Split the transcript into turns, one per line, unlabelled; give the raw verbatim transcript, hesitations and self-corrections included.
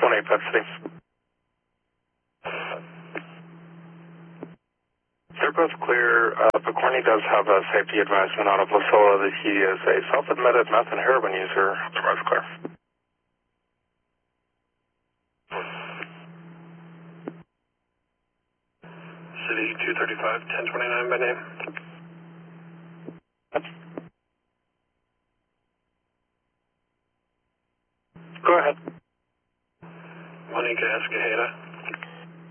one eight five City. They're both clear, uh, but Corny does have a safety advisement out of La Sola that he is a self-admitted meth and heroin user. Otherwise clear. City two thirty-five, ten twenty-nine by name. Go ahead. Monica Escajeda.